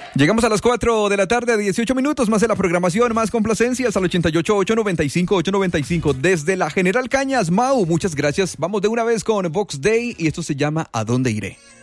Llegamos a las 4 de la tarde, 18 minutos más de la programación, más complacencias al 88-895-895 desde la General Cañas. Mau, muchas gracias. Vamos de una vez con Vox Day y esto se llama ¿A dónde iré?